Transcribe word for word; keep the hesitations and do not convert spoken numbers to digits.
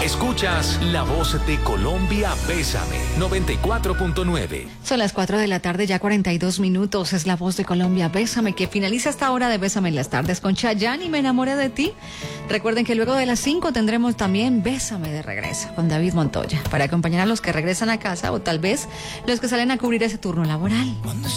Escuchas La Voz de Colombia, Bésame, noventa y cuatro punto nueve. Son las cuatro de la tarde, ya cuarenta y dos minutos. Es La Voz de Colombia, Bésame, que finaliza esta hora de Bésame en las tardes con Chayanne y Me enamoré de ti. Recuerden que luego de las cinco tendremos también Bésame de regreso con David Montoya, para acompañar a los que regresan a casa o tal vez los que salen a cubrir ese turno laboral.